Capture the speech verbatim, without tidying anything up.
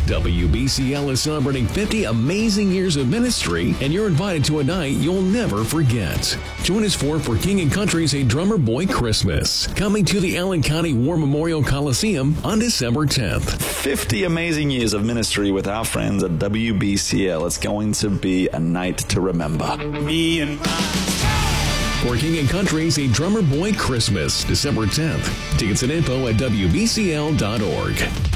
W B C L is celebrating fifty amazing years of ministry, and you're invited to a night you'll never forget. Join us for For King and Country's A Drummer Boy Christmas, coming to the Allen County War Memorial Coliseum on December tenth. fifty amazing years of ministry with our friends at W B C L. It's going to be a night to remember. Me and For King and Country's A Drummer Boy Christmas, December tenth. Tickets and info at W B C L dot org.